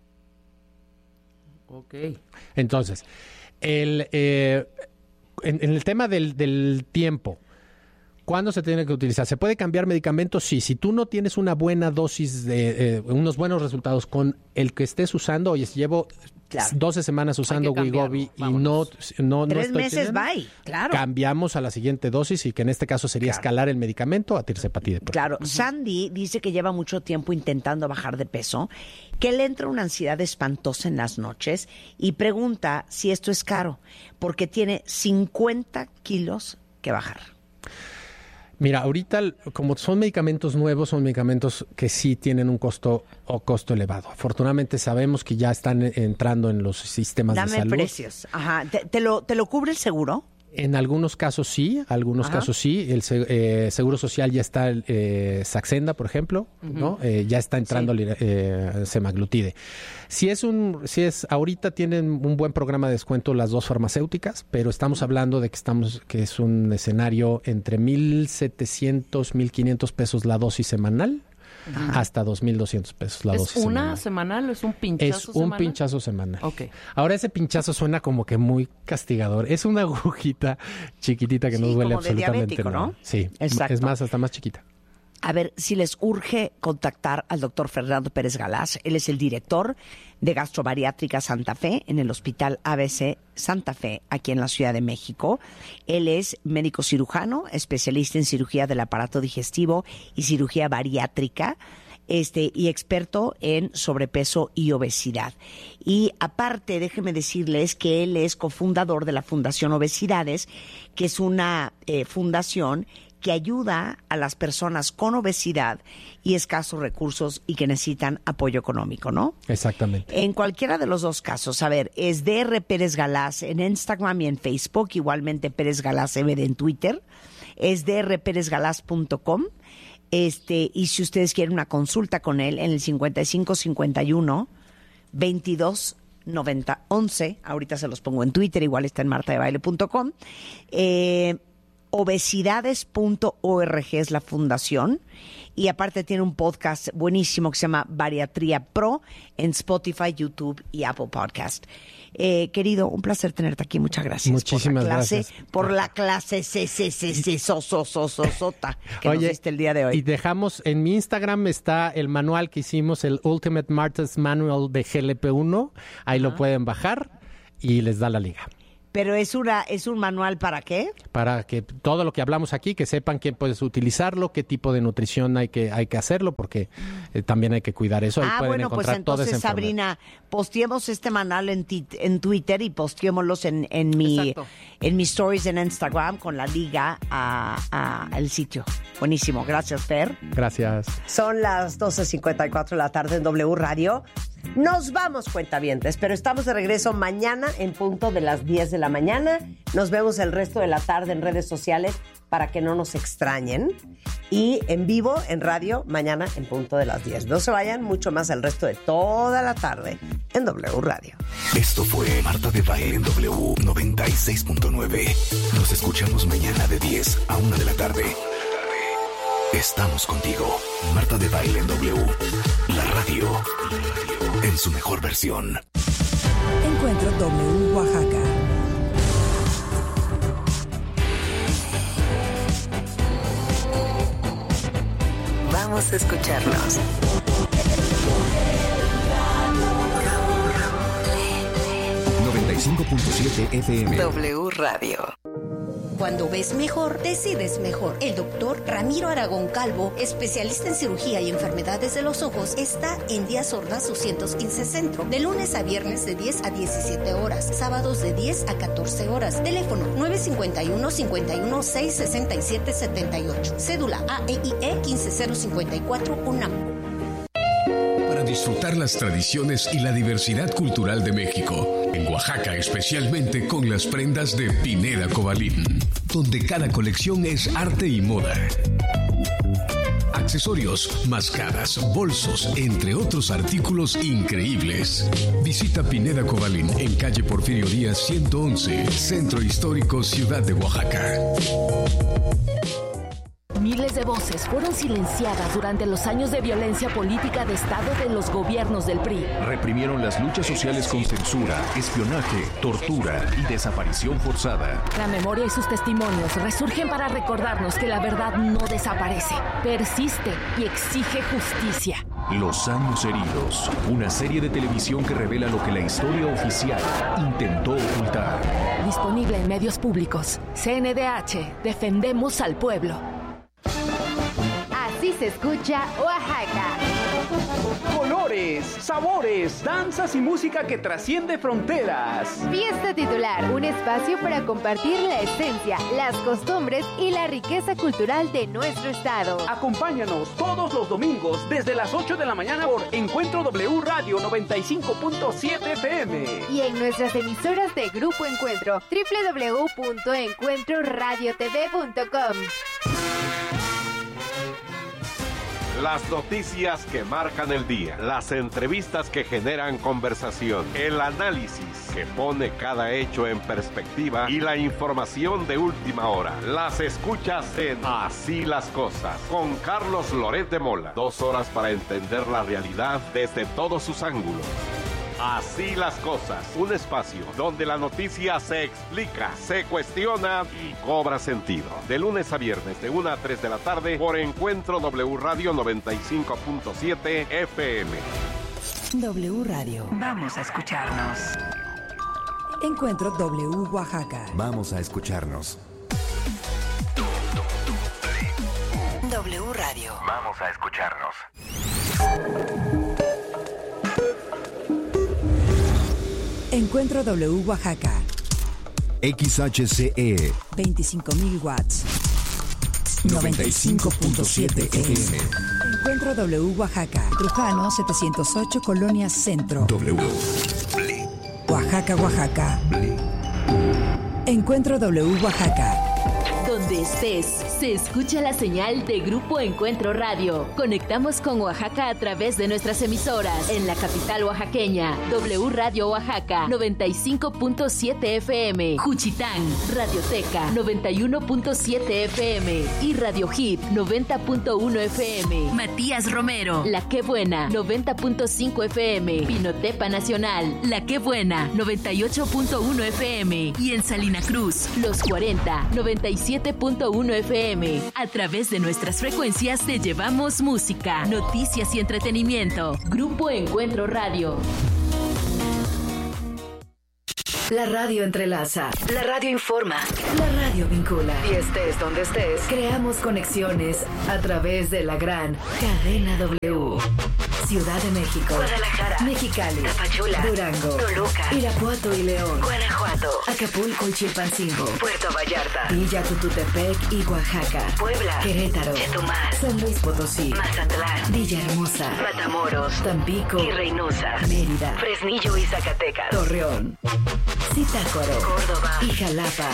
Ok. Entonces, en el tema del tiempo, ¿cuándo se tiene que utilizar? ¿Se puede cambiar medicamentos? Sí. Si tú no tienes una buena dosis de unos buenos resultados con el que estés usando, oye, si llevo 12 semanas usando Wegovy y no 3 meses, bye. Claro. Cambiamos a la siguiente dosis y que en este caso sería escalar el medicamento a tirzepatide. Claro. Sandy dice que lleva mucho tiempo intentando bajar de peso, que le entra una ansiedad espantosa en las noches y pregunta si esto es caro, porque tiene 50 kilos que bajar. Mira, ahorita como son medicamentos nuevos, son medicamentos que sí tienen un costo elevado. Afortunadamente sabemos que ya están entrando en los sistemas de salud. Dame precios. Ajá. ¿Te lo cubre el seguro? En algunos casos sí, casos sí. El Seguro Social ya está, Saxenda, por ejemplo, ¿no? Ya está entrando semaglutide. Si es ahorita tienen un buen programa de descuento las dos farmacéuticas, pero estamos hablando de que es un escenario entre 1,700, 1,500 pesos la dosis semanal. Hasta 2,200 pesos la dosis. ¿Es una semanal o es un pinchazo semanal? Es un pinchazo semanal. Okay. Ahora ese pinchazo suena como que muy castigador. Es una agujita chiquitita que no duele absolutamente nada. ¿No? Sí, exacto. Es más, hasta más chiquita. A ver, si les urge contactar al doctor Fernando Pérez Galaz, él es el director de Gastrobariátrica Santa Fe en el Hospital ABC Santa Fe, aquí en la Ciudad de México. Él es médico cirujano, especialista en cirugía del aparato digestivo y cirugía bariátrica, y experto en sobrepeso y obesidad. Y aparte, déjenme decirles que él es cofundador de la Fundación Obesidades, que es una fundación que ayuda a las personas con obesidad y escasos recursos y que necesitan apoyo económico, ¿no? Exactamente. En cualquiera de los dos casos, a ver, es DR Pérez Galás en Instagram y en Facebook, igualmente Pérez Galás MD en Twitter, es drperezgalás.com. Y si ustedes quieren una consulta con él, en el 5551 22 90 11, ahorita se los pongo en Twitter, igual está en martadebaile.com. Obesidades.org es la fundación, y aparte tiene un podcast buenísimo que se llama Bariatría Pro en Spotify, YouTube y Apple Podcast. Querido, un placer tenerte aquí. Muchas gracias. Muchísimas gracias. Por la clase sosota que nos diste el día de hoy. Y dejamos, en mi Instagram está el manual que hicimos, el Ultimate Martha's Manual de GLP-1. Ahí lo pueden bajar y les da la liga. Pero es un manual ¿para qué? Para que todo lo que hablamos aquí, que sepan que puedes utilizarlo, qué tipo de nutrición hay que hacerlo, porque también hay que cuidar eso. Ahí pueden encontrar pues entonces, Sabrina, posteemos este manual en Twitter y posteémoslos en mis stories en Instagram con la liga al sitio. Buenísimo. Gracias, Fer. Gracias. Son las 12:54 de la tarde en W Radio. Nos vamos, cuentavientes, pero estamos de regreso mañana en punto de las 10 de la mañana. Nos vemos el resto de la tarde en redes sociales para que no nos extrañen. Y en vivo, en radio, mañana en punto de las 10. No se vayan, mucho más el resto de toda la tarde en W Radio. Esto fue Marta de Baile en W 96.9. Nos escuchamos mañana de 10 a 1 de la tarde. Estamos contigo. Marta de Baile en W. La radio en su mejor versión. Encuentro W Oaxaca. Vamos a escucharnos. 95.7 FM. W Radio. Cuando ves mejor, decides mejor. El doctor Ramiro Aragón Calvo, especialista en cirugía y enfermedades de los ojos, está en Díaz Ordaz 215 Centro, de lunes a viernes de 10 a 17 horas, sábados de 10 a 14 horas. Teléfono 951-51-667-78. Cédula AEIE 15054 UNAM. Para disfrutar las tradiciones y la diversidad cultural de México, en Oaxaca especialmente con las prendas de Pineda Cobalín, donde cada colección es arte y moda. Accesorios, mascaras, bolsos, entre otros artículos increíbles. Visita Pineda Cobalín en calle Porfirio Díaz 111, Centro Histórico, Ciudad de Oaxaca. Miles de voces fueron silenciadas durante los años de violencia política de Estado de los gobiernos del PRI. Reprimieron las luchas sociales con censura, espionaje, tortura y desaparición forzada. La memoria y sus testimonios resurgen para recordarnos que la verdad no desaparece, persiste y exige justicia. Los años heridos, una serie de televisión que revela lo que la historia oficial intentó ocultar. Disponible en medios públicos. CNDH, defendemos al pueblo. Así se escucha Oaxaca. Colores, sabores, danzas y música que trasciende fronteras. Fiesta Titular, un espacio para compartir la esencia, las costumbres y la riqueza cultural de nuestro estado. Acompáñanos todos los domingos desde las 8 de la mañana por Encuentro W Radio 95.7 FM. Y en nuestras emisoras de Grupo Encuentro, www.encuentroradiotv.com. Las noticias que marcan el día, las entrevistas que generan conversación, el análisis que pone cada hecho en perspectiva y la información de última hora. Las escuchas en Así las Cosas con Carlos Loret de Mola. 2 horas para entender la realidad desde todos sus ángulos. Así las Cosas, un espacio donde la noticia se explica, se cuestiona y cobra sentido. De lunes a viernes, de 1 a 3 de la tarde, por Encuentro W Radio 95.7 FM. W Radio. Vamos a escucharnos. Encuentro W Oaxaca. Vamos a escucharnos. W Radio. Vamos a escucharnos. Encuentro W Oaxaca. XHCE 25,000 watts. 95.7 FM. Encuentro W Oaxaca. Trujano 708 Colonia Centro. W. Oaxaca, Oaxaca. Encuentro W Oaxaca. Donde estés, se escucha la señal de Grupo Encuentro Radio. Conectamos con Oaxaca a través de nuestras emisoras. En la capital oaxaqueña, W Radio Oaxaca, 95.7 FM. Juchitán, Radioteca, 91.7 FM. Y Radio Hit, 90.1 FM. Matías Romero, La Qué Buena, 90.5 FM. Pinotepa Nacional, La Qué Buena, 98.1 FM. Y en Salina Cruz, Los 40, 97.1 FM. A través de nuestras frecuencias te llevamos música, noticias y entretenimiento. Grupo Encuentro Radio. La radio entrelaza, la radio informa, la radio vincula. Y estés donde estés, creamos conexiones a través de la gran cadena W. Ciudad de México, Guadalajara, Mexicali, Tapachula, Durango, Toluca, Irapuato y León, Guanajuato, Acapulco y Chilpancingo, Puerto Vallarta, Villa Tututepec y Oaxaca, Puebla, Querétaro, Chetumal, San Luis Potosí, Mazatlán, Villahermosa, Matamoros, Tampico y Reynosa, Mérida, Fresnillo y Zacatecas, Torreón, Zitácuaro, Córdoba y Jalapa.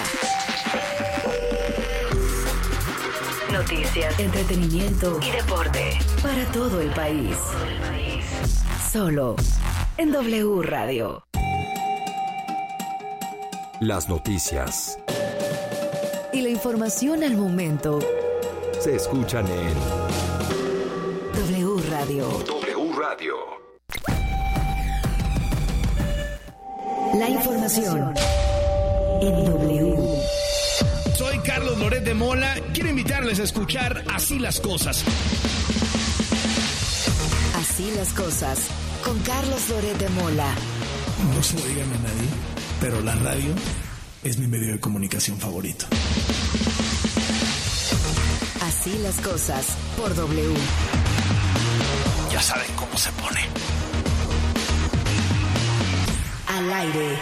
Noticias, entretenimiento y deporte para todo el país. Solo en W Radio. Las noticias Y la información al momento se escuchan en W Radio. W Radio. La información en W. Soy Carlos Loret de Mola. Quiero invitarles a escuchar Así las Cosas. Así las cosas, con Carlos Loret de Mola. No se lo digan a nadie, pero la radio es mi medio de comunicación favorito. Así las cosas, por W. Ya saben cómo se pone. Al aire.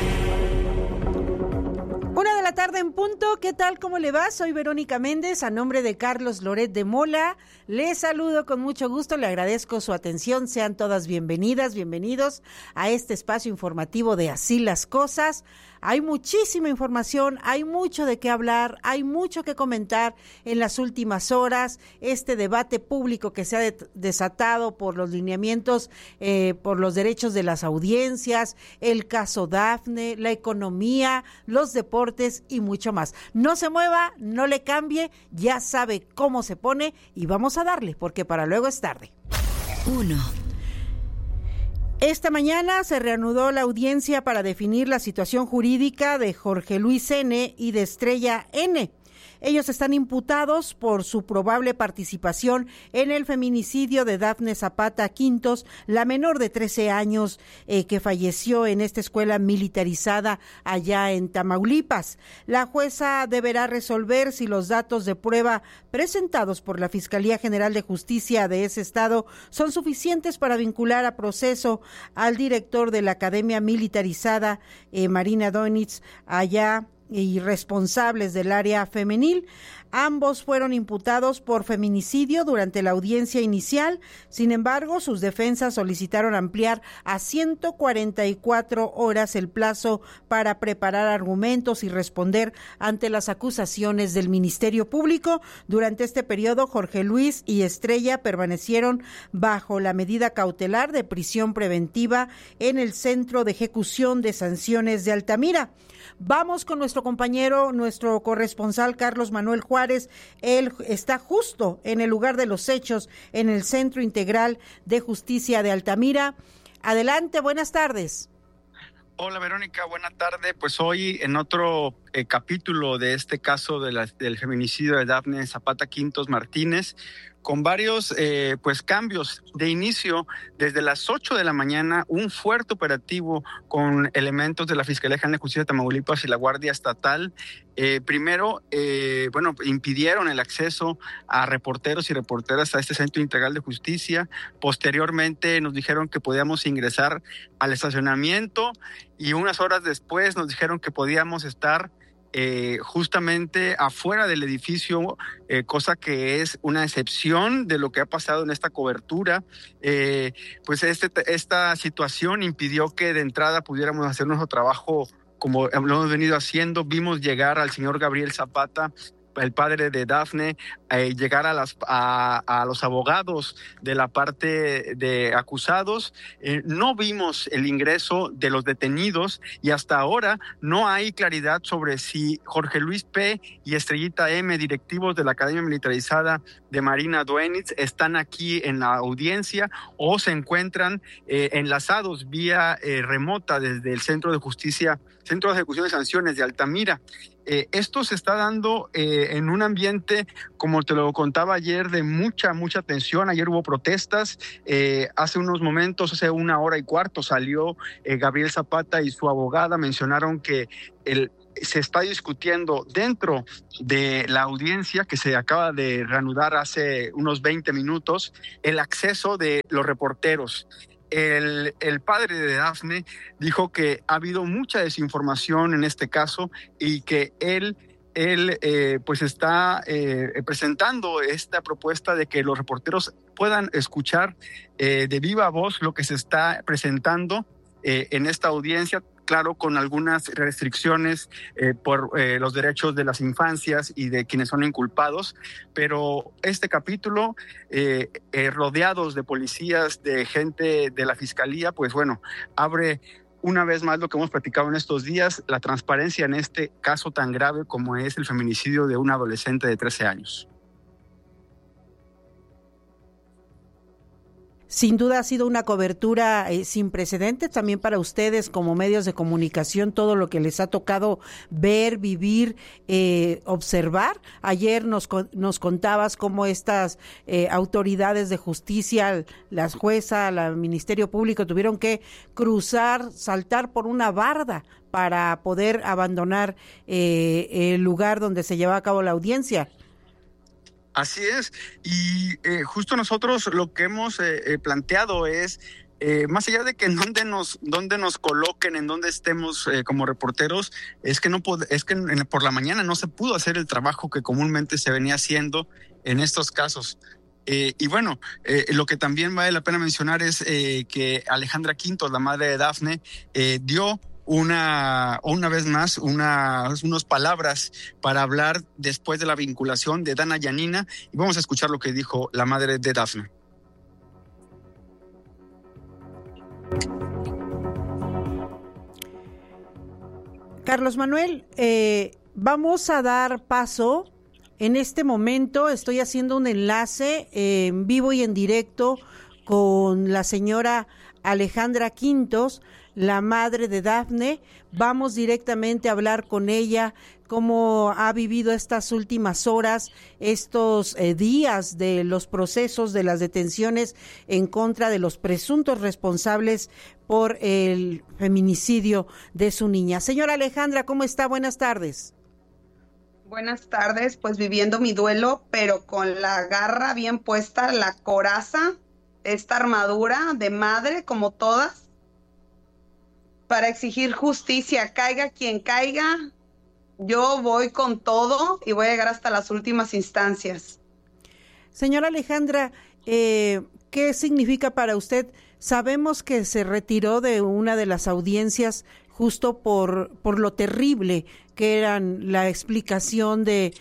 1:00 en punto. ¿Qué tal? ¿Cómo le va? Soy Verónica Méndez, a nombre de Carlos Loret de Mola. Les saludo con mucho gusto, le agradezco su atención. Sean todas bienvenidas, bienvenidos a este espacio informativo de Así las Cosas. Hay muchísima información, hay mucho de qué hablar, hay mucho que comentar en las últimas horas. Este debate público que se ha desatado por los lineamientos, por los derechos de las audiencias, el caso Dafne, la economía, los deportes y mucho más. No se mueva, no le cambie, ya sabe cómo se pone y vamos a darle, porque para luego es tarde. 1. Esta mañana se reanudó la audiencia para definir la situación jurídica de Jorge Luis N. y de Estrella N. Ellos están imputados por su probable participación en el feminicidio de Dafne Zapata Quintos, la menor de 13 años que falleció en esta escuela militarizada allá en Tamaulipas. La jueza deberá resolver si los datos de prueba presentados por la Fiscalía General de Justicia de ese estado son suficientes para vincular a proceso al director de la Academia Militarizada, Marina Donitz, allá, y responsables del área femenil. Ambos fueron imputados por feminicidio durante la audiencia inicial. Sin embargo, sus defensas solicitaron ampliar a 144 horas el plazo para preparar argumentos y responder ante las acusaciones del Ministerio Público. Durante este periodo, Jorge Luis y Estrella permanecieron bajo la medida cautelar de prisión preventiva en el Centro de Ejecución de Sanciones de Altamira. Vamos con nuestro compañero, nuestro corresponsal Carlos Manuel Juárez. Él está justo en el lugar de los hechos, en el Centro Integral de Justicia de Altamira. Adelante, buenas tardes. Hola Verónica, buena tarde. Pues hoy en otro capítulo de este caso del feminicidio de Dafne Zapata Quintos Martínez, con varios cambios de inicio. Desde las 8 de la mañana, un fuerte operativo con elementos de la Fiscalía General de Justicia de Tamaulipas y la Guardia Estatal. Impidieron el acceso a reporteros y reporteras a este Centro Integral de Justicia. Posteriormente nos dijeron que podíamos ingresar al estacionamiento y unas horas después nos dijeron que podíamos estar justamente afuera del edificio, cosa que es una excepción de lo que ha pasado en esta cobertura. Pues esta situación impidió que de entrada pudiéramos hacer nuestro trabajo como lo hemos venido haciendo. Vimos llegar al señor Gabriel Zapata, el padre de Dafne, llegar a los abogados de la parte de acusados. No vimos el ingreso de los detenidos y hasta ahora no hay claridad sobre si Jorge Luis P. y Estrellita M., directivos de la Academia Militarizada de Marina Duenitz, están aquí en la audiencia o se encuentran enlazados vía remota desde el Centro de Ejecución de Sanciones de Altamira. Esto se está dando en un ambiente, como te lo contaba ayer, de mucha tensión. Ayer hubo protestas. Hace unos momentos, hace 1 hora y cuarto, salió Gabriel Zapata y su abogada. Mencionaron que se está discutiendo dentro de la audiencia que se acaba de reanudar hace unos 20 minutos el acceso de los reporteros. El padre de Dafne dijo que ha habido mucha desinformación en este caso y que él pues está presentando esta propuesta de que los reporteros puedan escuchar de viva voz lo que se está presentando en esta audiencia, claro, con algunas restricciones por los derechos de las infancias y de quienes son inculpados, pero este capítulo, rodeados de policías, de gente de la fiscalía, pues bueno, abre una vez más lo que hemos platicado en estos días, la transparencia en este caso tan grave como es el feminicidio de un adolescente de 13 años. Sin duda ha sido una cobertura sin precedentes también para ustedes como medios de comunicación, todo lo que les ha tocado ver, vivir, observar. Ayer nos contabas cómo estas autoridades de justicia, las juezas, el Ministerio Público, tuvieron que saltar por una barda para poder abandonar el lugar donde se llevaba a cabo la audiencia. Así es, y justo nosotros lo que hemos planteado es, más allá de que en donde nos coloquen, en donde estemos como reporteros, es que por la mañana no se pudo hacer el trabajo que comúnmente se venía haciendo en estos casos. Y bueno, lo que también vale la pena mencionar es que Alejandra Quintos, la madre de Dafne, dio una vez más unas palabras para hablar después de la vinculación de Dana Yanina, y vamos a escuchar lo que dijo la madre de Dafne. Carlos Manuel, vamos a dar paso. En este momento estoy haciendo un enlace en vivo y en directo con la señora Alejandra Quintos, la madre de Dafne. Vamos directamente a hablar con ella, cómo ha vivido estas últimas horas, estos días de los procesos, de las detenciones en contra de los presuntos responsables por el feminicidio de su niña. Señora Alejandra, ¿cómo está? Buenas tardes. Buenas tardes, pues viviendo mi duelo, pero con la garra bien puesta, la coraza, esta armadura de madre como todas, para exigir justicia, caiga quien caiga. Yo voy con todo y voy a llegar hasta las últimas instancias. Señora Alejandra, ¿qué significa para usted? Sabemos que se retiró de una de las audiencias justo por lo terrible que eran la explicación de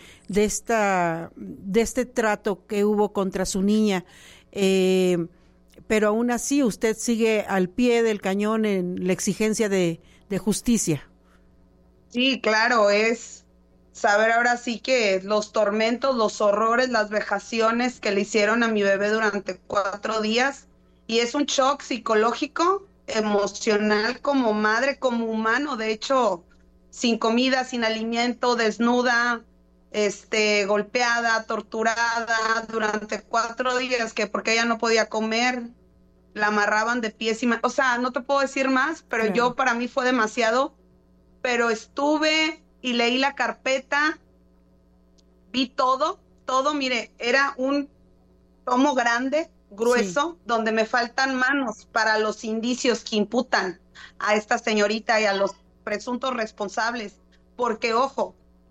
este trato que hubo contra su niña. Pero aún así usted sigue al pie del cañón en la exigencia de justicia. Sí, claro, es saber ahora sí que los tormentos, los horrores, las vejaciones que le hicieron a mi bebé durante 4 días, y es un shock psicológico, emocional, como madre, como humano. De hecho, sin comida, sin alimento, desnuda, golpeada, torturada durante 4 días, que porque ella no podía comer, la amarraban de pies y manos. O sea, no te puedo decir más, pero yo, para mí fue demasiado. Pero estuve y leí la carpeta, vi todo, mire, era un tomo grande, grueso, sí, donde me faltan manos para los indicios que imputan a esta señorita y a los presuntos responsables. Porque, ojo,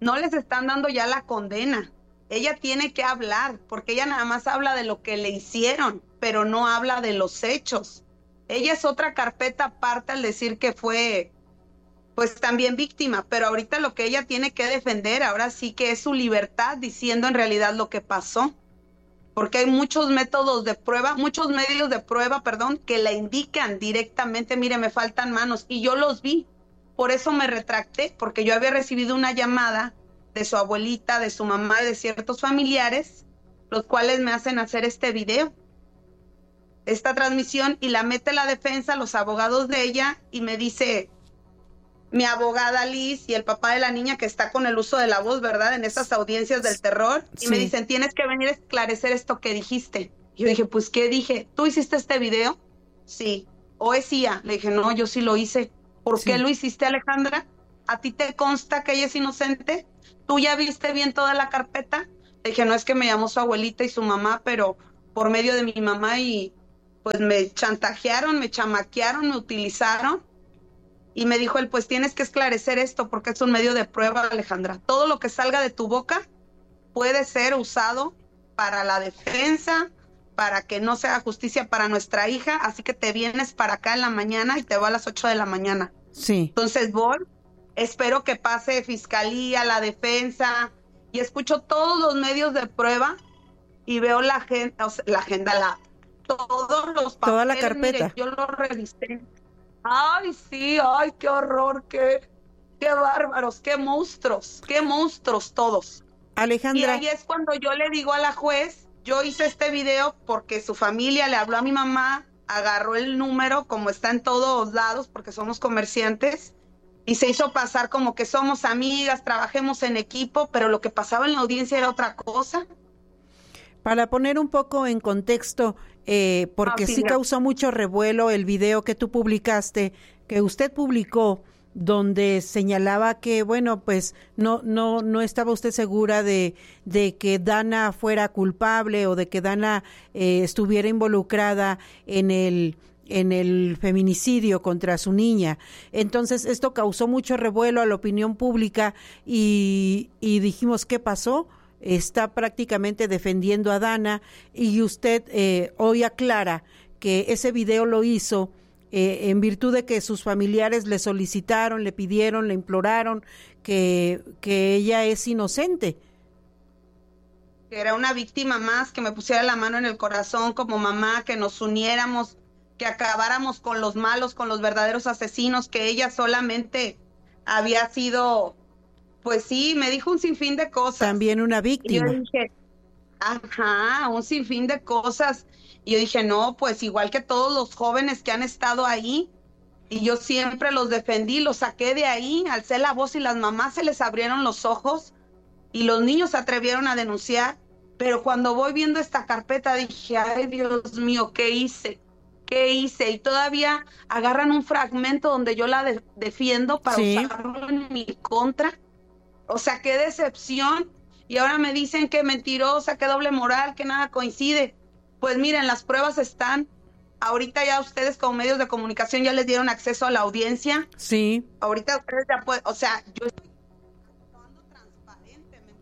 no les están dando ya la condena. Ella tiene que hablar, porque ella nada más habla de lo que le hicieron, pero no habla de los hechos. Ella es otra carpeta aparte al decir que fue, pues también víctima, pero ahorita lo que ella tiene que defender, ahora sí que es su libertad, diciendo en realidad lo que pasó. Porque hay muchos métodos de prueba, muchos medios de prueba, que la indican directamente, mire, me faltan manos, y yo los vi. Por eso me retracté, porque yo había recibido una llamada de su abuelita, de su mamá y de ciertos familiares, los cuales me hacen hacer este video, esta transmisión, y la mete la defensa, los abogados de ella, y me dice mi abogada Liz y el papá de la niña que está con el uso de la voz, ¿verdad? En esas audiencias del terror, y me dicen, tienes que venir a esclarecer esto que dijiste. Y yo dije, pues, ¿qué dije? ¿Tú hiciste este video? Sí. ¿O es IA? Le dije, no, yo sí lo hice. ¿Por qué lo hiciste, Alejandra? ¿A ti te consta que ella es inocente? ¿Tú ya viste bien toda la carpeta? Le dije, no, es que me llamó su abuelita y su mamá, pero por medio de mi mamá, y pues me chantajearon, me chamaquearon, me utilizaron. Y me dijo él, pues tienes que esclarecer esto porque es un medio de prueba, Alejandra. Todo lo que salga de tu boca puede ser usado para la defensa, para que no se haga justicia para nuestra hija, así que te vienes para acá en la mañana y te voy a las 8 de la mañana. Sí. Entonces voy, espero que pase fiscalía, la defensa, y escucho todos los medios de prueba y veo la agenda, todos los papeles. Toda la carpeta. Mire, yo lo revisé. Ay, sí, ay, qué horror, qué bárbaros, qué monstruos todos. Alejandra. Y ahí es cuando yo le digo a la juez, yo hice este video porque su familia le habló a mi mamá, agarró el número, como está en todos lados, porque somos comerciantes, y se hizo pasar como que somos amigas, trabajemos en equipo, pero lo que pasaba en la audiencia era otra cosa. Para poner un poco en contexto, porque sí causó mucho revuelo el video que tú publicaste, que usted publicó, donde señalaba que, bueno, pues no estaba usted segura de que Dana fuera culpable o de que Dana estuviera involucrada en el feminicidio contra su niña. Entonces esto causó mucho revuelo a la opinión pública y dijimos, ¿qué pasó? Está prácticamente defendiendo a Dana, y usted hoy aclara que ese video lo hizo en virtud de que sus familiares le solicitaron, le pidieron, le imploraron que ella es inocente. Que era una víctima más, que me pusiera la mano en el corazón como mamá, que nos uniéramos, que acabáramos con los malos, con los verdaderos asesinos, que ella solamente había sido... Pues sí, me dijo un sinfín de cosas. También una víctima. Y yo dije, un sinfín de cosas. Y yo dije, no, pues igual que todos los jóvenes que han estado ahí, y yo siempre los defendí, los saqué de ahí, alcé la voz y las mamás se les abrieron los ojos y los niños se atrevieron a denunciar. Pero cuando voy viendo esta carpeta dije, ay, Dios mío, ¿qué hice? ¿Qué hice? Y todavía agarran un fragmento donde yo la defiendo para usarlo en mi contra. O sea, qué decepción. Y ahora me dicen que mentirosa, que doble moral, que nada coincide. Pues miren, las pruebas están. Ahorita ya ustedes como medios de comunicación ya les dieron acceso a la audiencia. Sí. Ahorita ustedes ya pueden, o sea, yo estoy actuando transparente, ¿me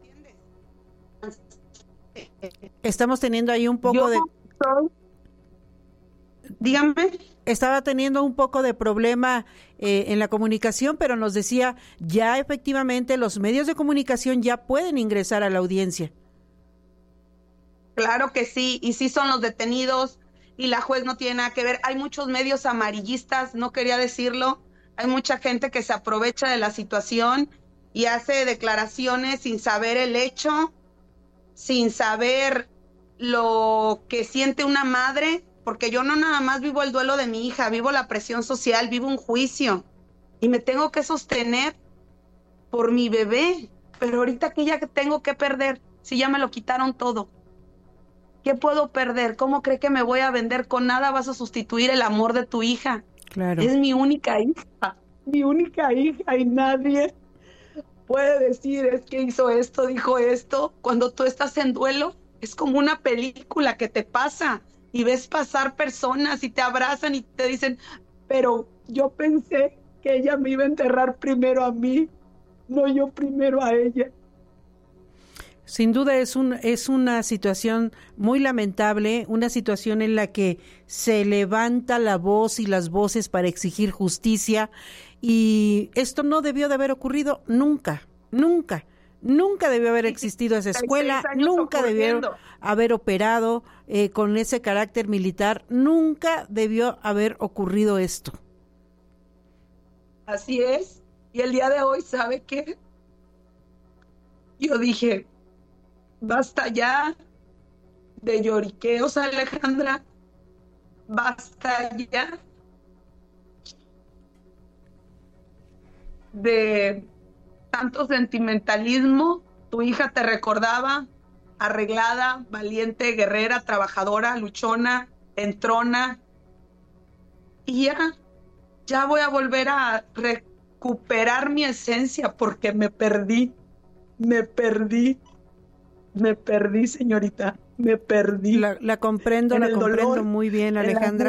entiendes? Estamos teniendo ahí un poco Dígame. Estaba teniendo un poco de problema en la comunicación, pero nos decía, ya efectivamente los medios de comunicación ya pueden ingresar a la audiencia. Claro que sí, y sí son los detenidos, y la juez no tiene nada que ver. Hay muchos medios amarillistas, no quería decirlo, hay mucha gente que se aprovecha de la situación y hace declaraciones sin saber el hecho, sin saber lo que siente una madre, porque yo no nada más vivo el duelo de mi hija, vivo la presión social, vivo un juicio y me tengo que sostener por mi bebé, pero ahorita que ya tengo que perder, si ya me lo quitaron todo, ¿qué puedo perder? ¿Cómo cree que me voy a vender? Con nada vas a sustituir el amor de tu hija. Claro. Es mi única hija y nadie puede decir, es que hizo esto, dijo esto. Cuando tú estás en duelo, es como una película que te pasa y ves pasar personas y te abrazan y te dicen, pero yo pensé que ella me iba a enterrar primero a mí. no yo primero a ella. Sin duda es una situación muy lamentable, una situación en la que se levanta la voz y las voces para exigir justicia, y esto no debió de haber ocurrido nunca debió haber existido esa escuela, nunca debió haber operado con ese carácter militar, nunca debió haber ocurrido esto. Así es, y el día de hoy, ¿sabe qué? Yo dije, basta ya de lloriqueos, Alejandra, basta ya de tanto sentimentalismo. Tu hija te recordaba arreglada, valiente, guerrera, trabajadora, luchona, entrona, y ya voy a volver a recuperar mi esencia porque me perdí, señorita, me perdí. La comprendo muy bien, Alejandra.